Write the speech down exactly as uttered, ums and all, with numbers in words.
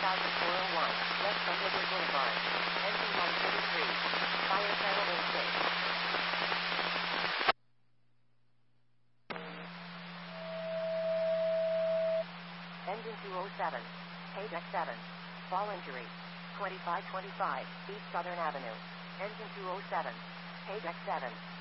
thousand four oh one, west from Woodward Boulevard. Engine one thirty-three. Fire channel in six. Engine two oh seven. Paydeck seven. Fall injury. twenty-five twenty-five, East Southern Avenue. Engine two oh seven. Paydeck seven.